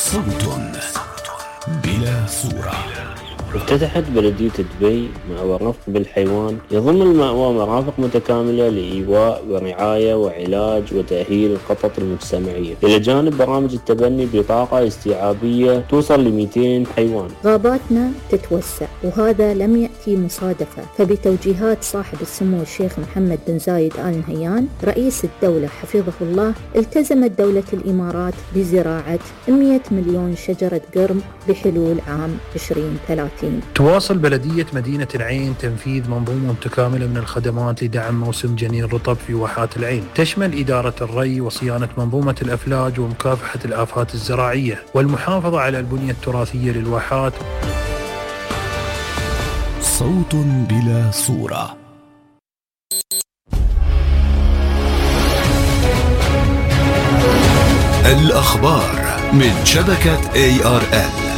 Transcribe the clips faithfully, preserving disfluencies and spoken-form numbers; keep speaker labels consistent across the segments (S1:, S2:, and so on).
S1: صوت بلا صورة.
S2: افتتحت بلدية دبي مأوى رفق بالحيوان يضم المأوى مرافق متكاملة لإيواء ورعاية وعلاج وتأهيل القطط المجتمعية، إلى جانب برامج التبني بطاقة استيعابية توصل ل مئتين حيوان.
S3: غاباتنا تتوسع وهذا لم يأتي مصادفة، فبتوجيهات صاحب السمو الشيخ محمد بن زايد آل نهيان رئيس الدولة حفظه الله، التزمت دولة الإمارات بزراعة مئة مليون شجرة قرم بحلول عام عشرين ثلاثين.
S4: تواصل بلدية مدينة العين تنفيذ منظومة متكاملة من الخدمات لدعم موسم جنين الرطب في واحات العين، تشمل إدارة الري وصيانة منظومة الأفلاج ومكافحة الآفات الزراعية والمحافظة على البنية التراثية للواحات.
S1: صوت بلا صورة. الأخبار من شبكة إيه آر إل.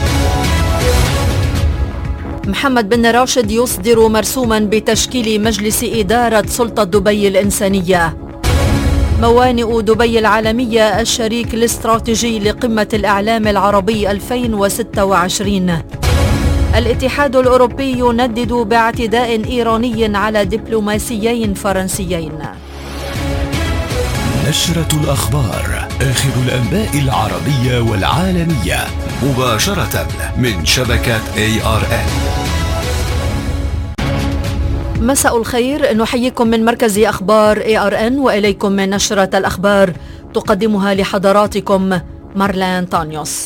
S5: محمد بن راشد يصدر مرسوما بتشكيل مجلس إدارة سلطة دبي الإنسانية. موانئ دبي العالمية الشريك الاستراتيجي لقمة الإعلام العربي ألفين وستة وعشرين. الاتحاد الأوروبي يندد باعتداء إيراني على دبلوماسيين فرنسيين.
S1: نشرة الأخبار، آخر الأنباء العربية والعالمية مباشرة من شبكة إيه آر إل.
S5: مساء الخير، نحييكم من مركز أخبار إيه آر إن وإليكم من نشرة الأخبار تقدمها لحضراتكم مارلين تانيوس.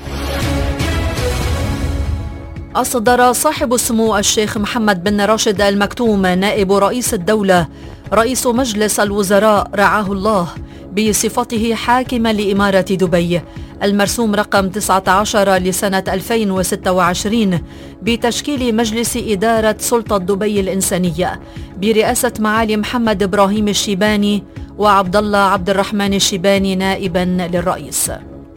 S5: أصدر صاحب السمو الشيخ محمد بن راشد آل مكتوم نائب رئيس الدولة رئيس مجلس الوزراء رعاه الله بصفته حاكما لإمارة دبي المرسوم رقم تسعة عشر لسنة ألفين وستة وعشرين بتشكيل مجلس إدارة سلطة دبي الإنسانية برئاسة معالي محمد إبراهيم الشيباني وعبد الله عبد الرحمن الشيباني نائبا للرئيس.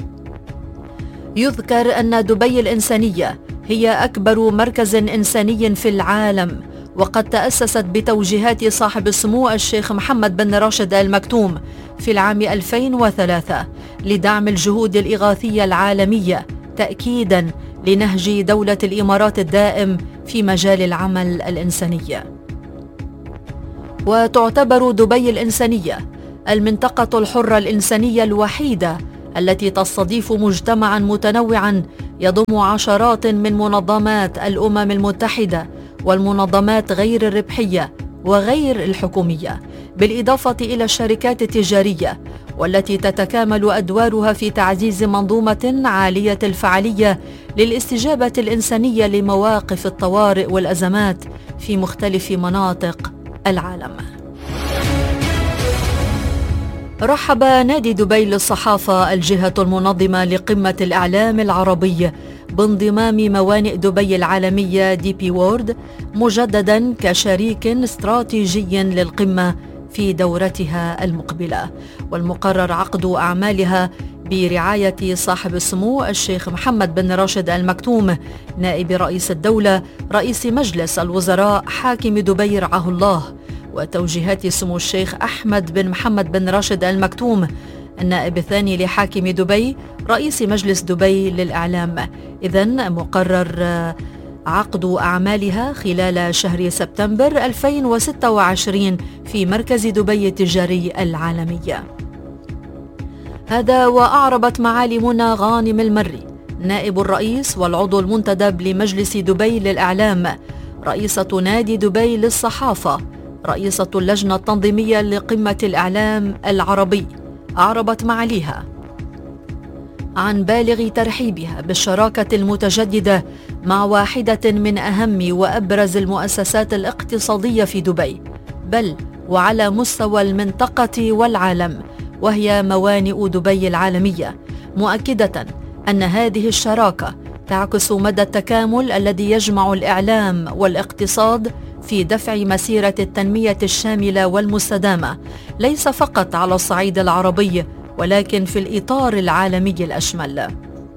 S5: يذكر أن دبي الإنسانية هي أكبر مركز إنساني في العالم، وقد تأسست بتوجيهات صاحب السمو الشيخ محمد بن راشد آل مكتوم في العام ألفين وثلاثة لدعم الجهود الإغاثية العالمية تأكيدا لنهج دولة الإمارات الدائم في مجال العمل الإنساني. وتعتبر دبي الإنسانية المنطقة الحرة الإنسانية الوحيدة التي تستضيف مجتمعا متنوعا يضم عشرات من منظمات الأمم المتحدة والمنظمات غير الربحية وغير الحكومية، بالإضافة إلى الشركات التجارية، والتي تتكامل أدوارها في تعزيز منظومة عالية الفعالية للاستجابة الإنسانية لمواقف الطوارئ والأزمات في مختلف مناطق العالم. رحب نادي دبي للصحافة الجهة المنظمة لقمة الإعلام العربي بانضمام موانئ دبي العالمية دي بي وورد مجددا كشريك استراتيجي للقمة في دورتها المقبلة، والمقرر عقد أعمالها برعاية صاحب السمو الشيخ محمد بن راشد آل مكتوم نائب رئيس الدولة رئيس مجلس الوزراء حاكم دبي رعاه الله، وتوجيهات سمو الشيخ أحمد بن محمد بن راشد آل مكتوم النائب الثاني لحاكم دبي رئيس مجلس دبي للإعلام. إذن مقرر عقد أعمالها خلال شهر سبتمبر ألفين وستة وعشرين في مركز دبي التجاري العالمي. هذا وأعربت معالي منى غانم المري نائب الرئيس والعضو المنتدب لمجلس دبي للإعلام رئيسة نادي دبي للصحافة رئيسة اللجنة التنظيمية لقمة الإعلام العربي، أعربت معاليها عن بالغ ترحيبها بالشراكة المتجددة مع واحدة من أهم وأبرز المؤسسات الاقتصادية في دبي بل وعلى مستوى المنطقة والعالم، وهي موانئ دبي العالمية، مؤكدة أن هذه الشراكة تعكس مدى التكامل الذي يجمع الإعلام والاقتصاد في دفع مسيرة التنمية الشاملة والمستدامة ليس فقط على الصعيد العربي ولكن في الإطار العالمي الأشمل.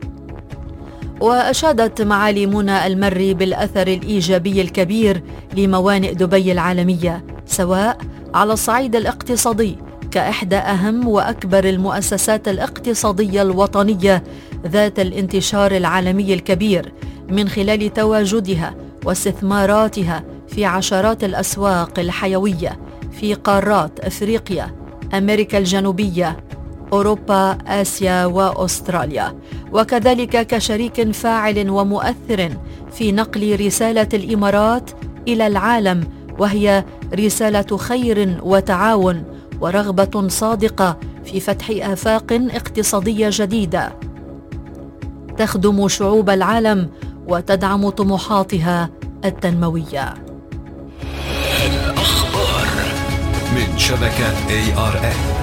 S5: وأشادت معالي منى المري بالأثر الإيجابي الكبير لموانئ دبي العالمية سواء على الصعيد الاقتصادي كإحدى أهم وأكبر المؤسسات الاقتصادية الوطنية ذات الانتشار العالمي الكبير من خلال تواجدها واستثماراتها في عشرات الأسواق الحيوية في قارات أفريقيا، أمريكا الجنوبية، أوروبا، آسيا وأستراليا، وكذلك كشريك فاعل ومؤثر في نقل رسالة الإمارات إلى العالم، وهي رسالة خير وتعاون ورغبة صادقة في فتح آفاق اقتصادية جديدة تخدم شعوب العالم وتدعم طموحاتها التنموية.
S1: الأخبار من شبكة إيه آر إن.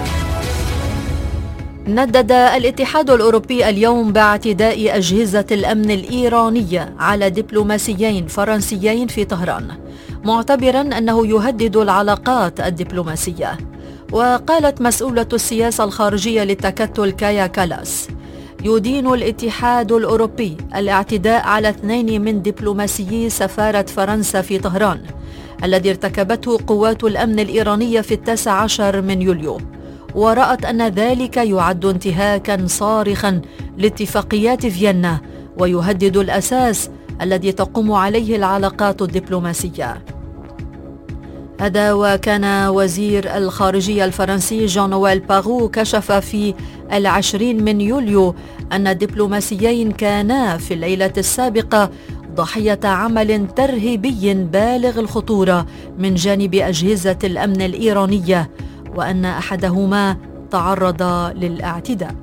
S5: ندد الاتحاد الأوروبي اليوم باعتداء أجهزة الأمن الإيرانية على دبلوماسيين فرنسيين في طهران، معتبرا أنه يهدد العلاقات الدبلوماسية. وقالت مسؤولة السياسة الخارجية للتكتل كايا كالاس: يدين الاتحاد الأوروبي الاعتداء على اثنين من دبلوماسيي سفارة فرنسا في طهران الذي ارتكبته قوات الأمن الإيرانية في التاسع عشر من يوليو، ورأت أن ذلك يعد انتهاكا صارخا لاتفاقيات فيينا ويهدد الأساس الذي تقوم عليه العلاقات الدبلوماسية. هذا وكان وزير الخارجية الفرنسي جان نويل باغو كشف في العشرين من يوليو أن الدبلوماسيين كانا في الليلة السابقة ضحية عمل ترهيبي بالغ الخطورة من جانب أجهزة الأمن الإيرانية، وأن أحدهما تعرض للاعتداء.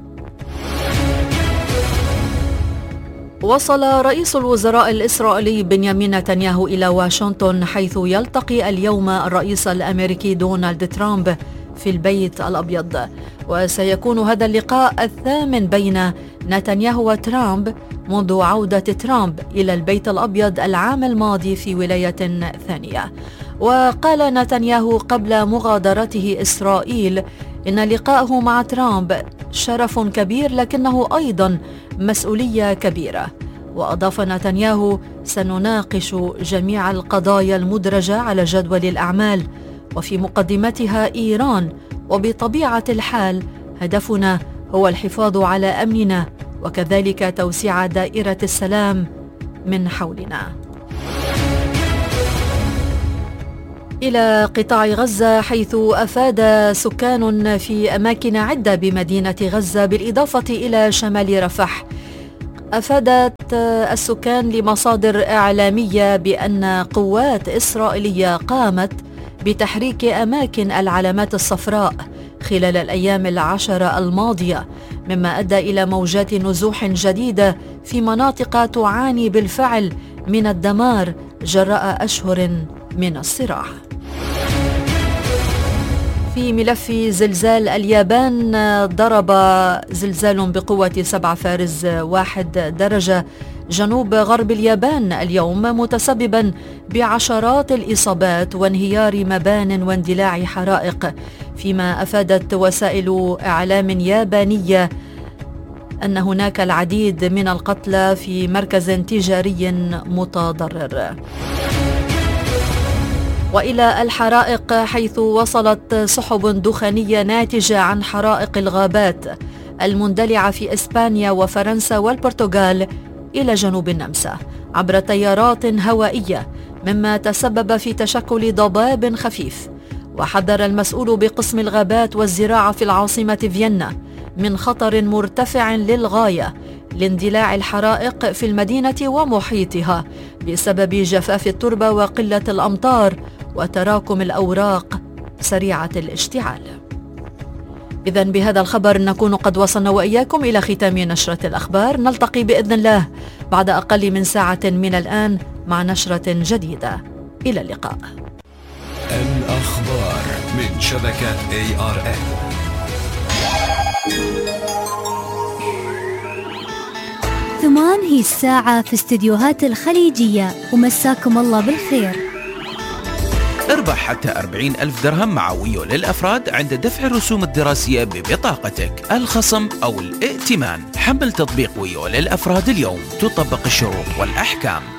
S5: وصل رئيس الوزراء الإسرائيلي بنيامين نتنياهو إلى واشنطن، حيث يلتقي اليوم الرئيس الأمريكي دونالد ترامب في البيت الأبيض، وسيكون هذا اللقاء الثامن بين نتنياهو وترامب منذ عودة ترامب إلى البيت الأبيض العام الماضي في ولاية ثانية. وقال نتنياهو قبل مغادرته إسرائيل إن لقاءه مع ترامب شرف كبير لكنه أيضا مسؤولية كبيرة. وأضاف نتنياهو: سنناقش جميع القضايا المدرجة على جدول الأعمال وفي مقدمتها إيران، وبطبيعة الحال هدفنا هو الحفاظ على أمننا وكذلك توسيع دائرة السلام من حولنا. إلى قطاع غزة، حيث أفاد سكان في أماكن عدة بمدينة غزة بالإضافة إلى شمال رفح. أفادت السكان لمصادر إعلامية بأن قوات إسرائيلية قامت بتحريك أماكن العلامات الصفراء خلال الأيام العشر الماضية، مما أدى إلى موجات نزوح جديدة في مناطق تعاني بالفعل من الدمار جراء أشهر من الصراع. في ملف زلزال اليابان، ضرب زلزال بقوة سبعة فارز واحد درجة جنوب غرب اليابان اليوم، متسببا بعشرات الإصابات وانهيار مبان واندلاع حرائق، فيما أفادت وسائل إعلام يابانية أن هناك العديد من القتلى في مركز تجاري متضرر. وإلى الحرائق، حيث وصلت سحب دخانية ناتجة عن حرائق الغابات المندلعة في إسبانيا وفرنسا والبرتغال إلى جنوب النمسا عبر تيارات هوائية، مما تسبب في تشكل ضباب خفيف. وحذر المسؤول بقسم الغابات والزراعة في العاصمة فيينا من خطر مرتفع للغاية لاندلاع الحرائق في المدينة ومحيطها بسبب جفاف التربة وقلة الأمطار وتراكم الأوراق سريعة الاشتعال. إذن بهذا الخبر نكون قد وصلنا وإياكم إلى ختام نشرة الأخبار. نلتقي بإذن الله بعد أقل من ساعة من الآن مع نشرة جديدة. إلى اللقاء.
S1: الأخبار من شبكة إيه آر إن.
S6: ثمان هي الساعة في استديوهات الخليجية، ومساكم الله بالخير.
S7: اربح حتى أربعين ألف درهم مع ويو للأفراد عند دفع الرسوم الدراسية ببطاقتك، الخصم أو الائتمان. حمل تطبيق ويو للأفراد اليوم، تطبق الشروط والأحكام.